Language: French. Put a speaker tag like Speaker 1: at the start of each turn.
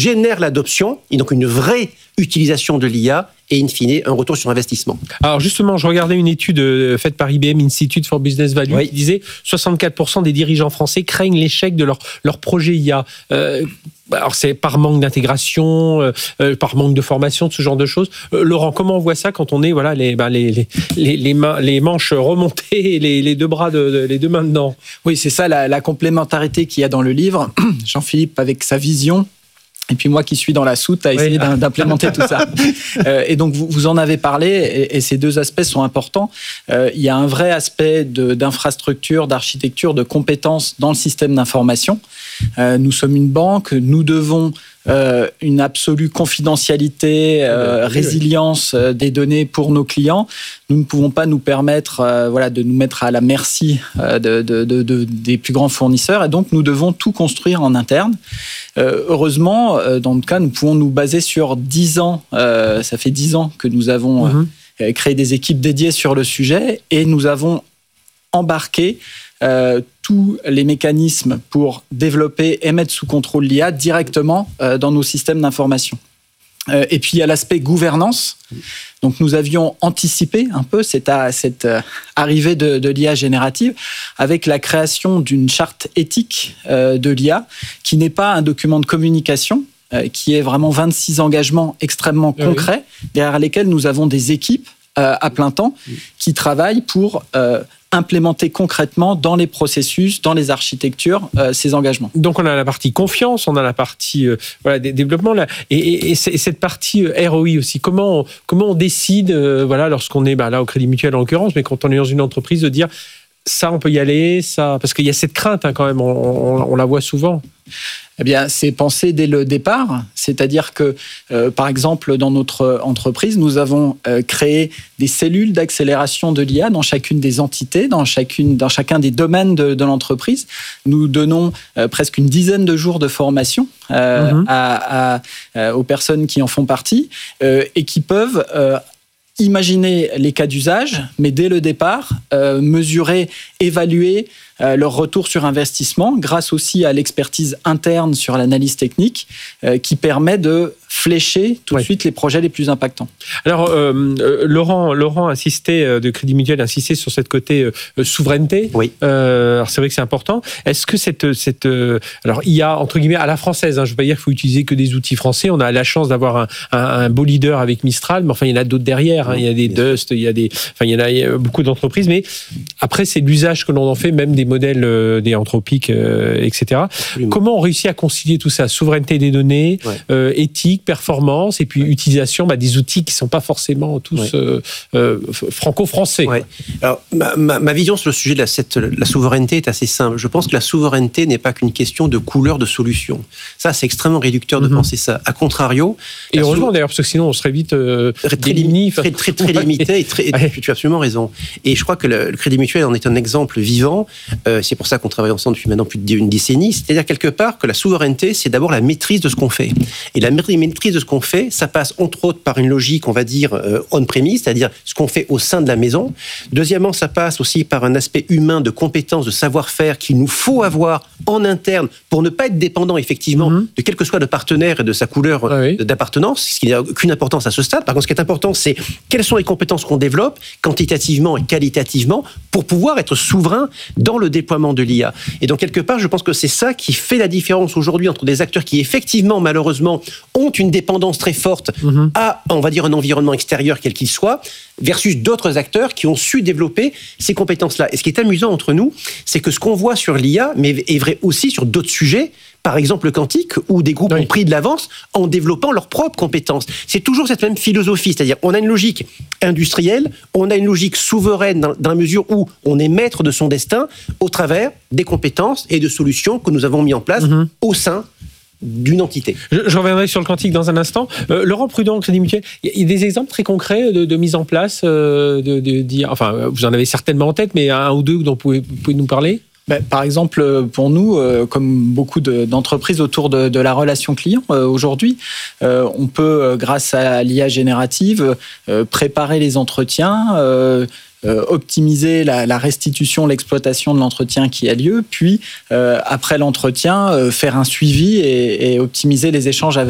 Speaker 1: génère l'adoption, et donc une vraie utilisation de l'IA, et in fine, un retour sur investissement.
Speaker 2: Alors justement, je regardais une étude faite par IBM Institute for Business Value qui disait 64% des dirigeants français craignent l'échec de leur projet IA. Alors c'est par manque d'intégration, par manque de formation, de ce genre de choses. Laurent, comment on voit ça quand on est les manches remontées et les deux bras, les deux mains dedans?
Speaker 3: Oui, c'est ça la complémentarité qu'il y a dans le livre. Jean-Philippe avec sa vision. Et puis moi qui suis dans la soute à essayer d'implémenter tout ça. Et donc vous en avez parlé, et ces deux aspects sont importants. Il y a un vrai aspect d'infrastructure, d'architecture, de compétences dans le système d'information. Nous sommes une banque, nous devons une absolue confidentialité, résilience des données pour nos clients. Nous ne pouvons pas nous permettre de nous mettre à la merci des plus grands fournisseurs, et donc nous devons tout construire en interne. Heureusement, dans notre cas, nous pouvons nous baser sur 10 ans. Ça fait 10 ans que nous avons créé des équipes dédiées sur le sujet, et nous avons embarqué tous les mécanismes pour développer et mettre sous contrôle l'IA directement dans nos systèmes d'information. Et puis il y a l'aspect gouvernance. Donc nous avions anticipé un peu cette arrivée de l'IA générative avec la création d'une charte éthique de l'IA qui n'est pas un document de communication, qui est vraiment 26 engagements extrêmement concrets derrière lesquels nous avons des équipes à plein temps qui travaillent pour implémenter concrètement dans les processus, dans les architectures, ces engagements.
Speaker 2: Donc on a la partie confiance, on a la partie développement là, et cette partie ROI aussi. Comment on décide, lorsqu'on est là au Crédit Mutuel en l'occurrence, mais quand on est dans une entreprise, de dire ça on peut y aller, ça, parce qu'il y a cette crainte quand même, on la voit souvent.
Speaker 3: Eh bien, c'est pensé dès le départ. C'est-à-dire que, par exemple, dans notre entreprise, nous avons créé des cellules d'accélération de l'IA dans chacune des entités, dans chacun des domaines de l'entreprise. Nous donnons presque une dizaine de jours de formation aux personnes qui en font partie et qui peuvent imaginer les cas d'usage, mais dès le départ, mesurer, évaluer leur retour sur investissement, grâce aussi à l'expertise interne sur l'analyse technique, qui permet de flécher tout de suite les projets les plus impactants.
Speaker 2: Alors, Laurent insistait, de Crédit Mutuel insistait sur cette côté souveraineté.
Speaker 1: Oui.
Speaker 2: Alors, c'est vrai que c'est important. Est-ce que alors, IA, entre guillemets, à la française, je ne veux pas dire qu'il faut utiliser que des outils français. On a la chance d'avoir un beau leader avec Mistral, mais enfin, il y en a d'autres derrière. Il y a des Dust, il y a beaucoup d'entreprises. Mais après, c'est l'usage que l'on en fait, même des modèles des Anthropiques, etc. Absolument. Comment on réussit à concilier tout ça? Souveraineté des données, éthique, performance, et puis utilisation des outils qui ne sont pas forcément tous franco-français. Ouais.
Speaker 1: Alors, ma vision sur le sujet de la souveraineté est assez simple. Je pense que la souveraineté n'est pas qu'une question de couleur de solution. Ça, c'est extrêmement réducteur de penser ça. A contrario...
Speaker 2: Et heureusement d'ailleurs, parce que sinon on serait vite
Speaker 1: très limité, et tu as absolument raison. Et je crois que le Crédit Mutuel en est un exemple vivant. C'est pour ça qu'on travaille ensemble depuis maintenant plus d'une décennie. C'est-à-dire quelque part que la souveraineté, c'est d'abord la maîtrise de ce qu'on fait. Et la maîtrise de ce qu'on fait, ça passe entre autres par une logique, on va dire, on-premise, c'est-à-dire ce qu'on fait au sein de la maison. Deuxièmement, ça passe aussi par un aspect humain de compétences, de savoir-faire qu'il nous faut avoir en interne pour ne pas être dépendant, effectivement, de quel que soit le partenaire et de sa couleur d'appartenance, ce qui n'a aucune importance à ce stade. Par contre, ce qui est important, c'est quelles sont les compétences qu'on développe, quantitativement et qualitativement, pour pouvoir être souverain dans le déploiement de l'IA. Et donc, quelque part, je pense que c'est ça qui fait la différence aujourd'hui entre des acteurs qui, effectivement, malheureusement, ont une dépendance très forte à, on va dire, un environnement extérieur, quel qu'il soit, versus d'autres acteurs qui ont su développer ces compétences-là. Et ce qui est amusant entre nous, c'est que ce qu'on voit sur l'IA, mais est vrai aussi sur d'autres sujets, par exemple le quantique, où des groupes ont pris de l'avance en développant leurs propres compétences. C'est toujours cette même philosophie, c'est-à-dire on a une logique industrielle, on a une logique souveraine dans la mesure où on est maître de son destin au travers des compétences et de solutions que nous avons mis en place au sein d'une entité.
Speaker 2: Je reviendrai sur le quantique dans un instant. Laurent Prudent, Crédit Mutuel, il y a des exemples très concrets de mise en place, enfin, vous en avez certainement en tête, mais un ou deux dont vous pouvez nous parler?
Speaker 3: Par exemple, pour nous, comme beaucoup d'entreprises autour de la relation client, aujourd'hui, on peut, grâce à l'IA générative, préparer les entretiens, optimiser la restitution, l'exploitation de l'entretien qui a lieu, puis après l'entretien, faire un suivi et optimiser les échanges